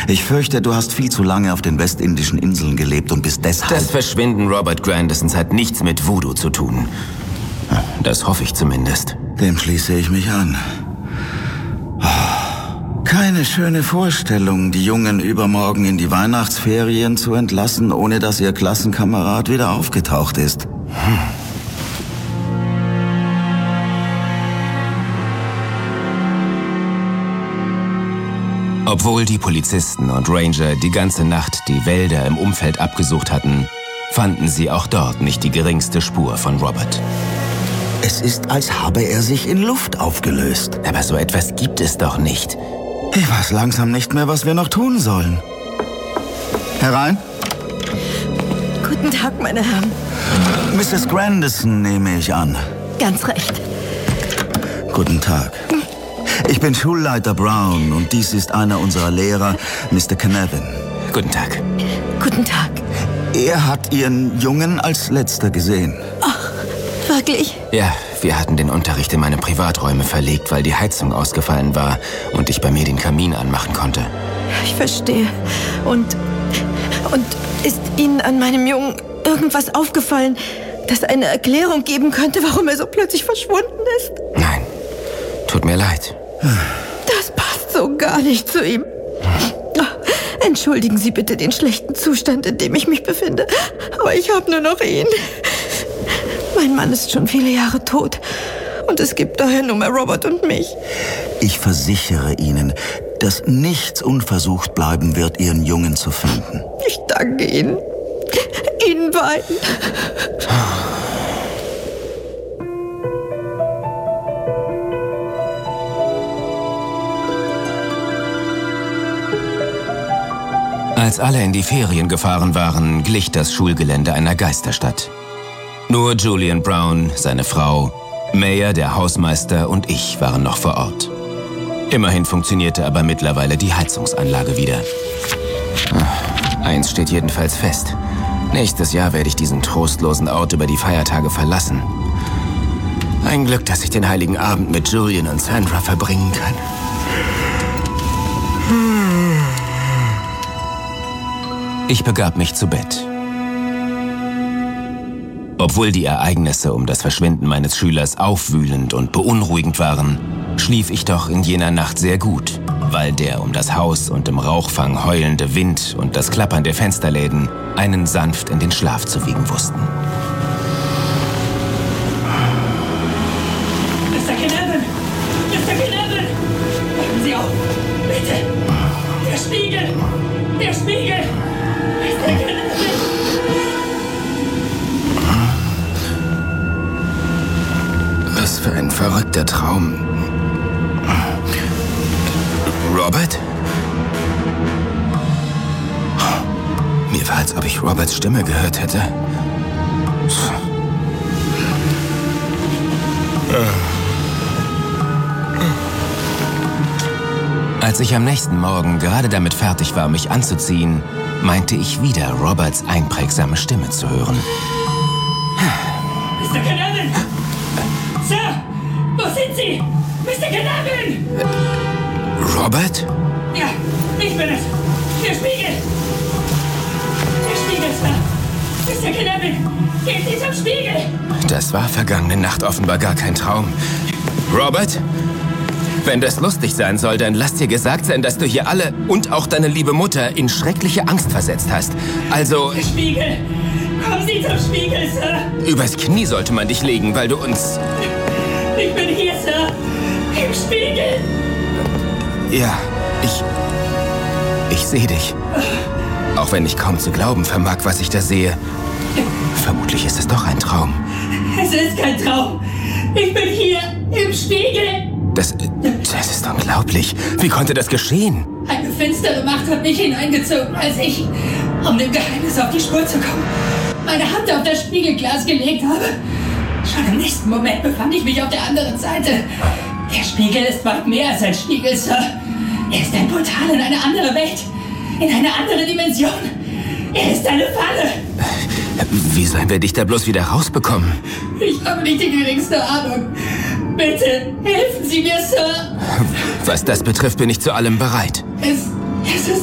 Ich fürchte, du hast viel zu lange auf den westindischen Inseln gelebt und bist deshalb... Das Verschwinden Robert Grandisons hat nichts mit Voodoo zu tun. Das hoffe ich zumindest. Dem schließe ich mich an. Keine schöne Vorstellung, die Jungen übermorgen in die Weihnachtsferien zu entlassen, ohne dass ihr Klassenkamerad wieder aufgetaucht ist. Obwohl die Polizisten und Ranger die ganze Nacht die Wälder im Umfeld abgesucht hatten, fanden sie auch dort nicht die geringste Spur von Robert. Es ist, als habe er sich in Luft aufgelöst. Aber so etwas gibt es doch nicht. Ich weiß langsam nicht mehr, was wir noch tun sollen. Herein. Guten Tag, meine Herren. Mrs. Grandison nehme ich an. Ganz recht. Guten Tag. Ich bin Schulleiter Brown und dies ist einer unserer Lehrer, Mr. Canavan. Guten Tag. Guten Tag. Er hat Ihren Jungen als letzter gesehen. Ach, wirklich? Ja, wir hatten den Unterricht in meine Privaträume verlegt, weil die Heizung ausgefallen war und ich bei mir den Kamin anmachen konnte. Ich verstehe. Und ist Ihnen an meinem Jungen irgendwas aufgefallen, das eine Erklärung geben könnte, warum er so plötzlich verschwunden ist? Nein, tut mir leid. Das passt so gar nicht zu ihm. Entschuldigen Sie bitte den schlechten Zustand, in dem ich mich befinde, aber ich habe nur noch ihn. Mein Mann ist schon viele Jahre tot und es gibt daher nur mehr Robert und mich. Ich versichere Ihnen, dass nichts unversucht bleiben wird, Ihren Jungen zu finden. Ich danke Ihnen. Ihnen beiden. Als alle in die Ferien gefahren waren, glich das Schulgelände einer Geisterstadt. Nur Julian Brown, seine Frau, Mayer, der Hausmeister und ich waren noch vor Ort. Immerhin funktionierte aber mittlerweile die Heizungsanlage wieder. Eins steht jedenfalls fest. Nächstes Jahr werde ich diesen trostlosen Ort über die Feiertage verlassen. Ein Glück, dass ich den heiligen Abend mit Julian und Sandra verbringen kann. Ich begab mich zu Bett. Obwohl die Ereignisse um das Verschwinden meines Schülers aufwühlend und beunruhigend waren, schlief ich doch in jener Nacht sehr gut, weil der um das Haus und im Rauchfang heulende Wind und das Klappern der Fensterläden einen sanft in den Schlaf zu wiegen wussten. Mr. Canavan! Mr. Canavan! Wachen Sie auf! Bitte! Der Spiegel! Der Spiegel! Mr. Canavan! Was für ein verrückter Traum. Robert? Mir war, als ob ich Roberts Stimme gehört hätte. Als ich am nächsten Morgen gerade damit fertig war, mich anzuziehen, meinte ich wieder Roberts einprägsame Stimme zu hören. Mr. Canavan! Sir! Wo sind Sie? Mr. Canavan! Robert? Ja, ich bin es! Der Spiegel! Der Spiegel, Sir! Mr. Canavan! Gehen Sie zum Spiegel! Das war vergangene Nacht offenbar gar kein Traum. Robert? Wenn das lustig sein soll, dann lass dir gesagt sein, dass du hier alle und auch deine liebe Mutter in schreckliche Angst versetzt hast. Also... Der Spiegel! Kommen Sie zum Spiegel, Sir! Übers Knie sollte man dich legen, weil du uns... Ich bin hier, Sir! Im Spiegel! Ja, ich sehe dich. Auch wenn ich kaum zu glauben vermag, was ich da sehe. Vermutlich ist es doch ein Traum. Es ist kein Traum! Ich bin hier im Spiegel! Das ist unglaublich. Wie konnte das geschehen? Eine finstere Macht hat mich hineingezogen, als ich, um dem Geheimnis auf die Spur zu kommen, meine Hand auf das Spiegelglas gelegt habe. Schon im nächsten Moment befand ich mich auf der anderen Seite. Der Spiegel ist weit mehr als ein Spiegel, Sir. Er ist ein Portal in eine andere Welt, in eine andere Dimension. Er ist eine Falle. Wie sollen wir dich da bloß wieder rausbekommen? Ich habe nicht die geringste Ahnung. Bitte, helfen Sie mir, Sir. Was das betrifft, bin ich zu allem bereit. Es ist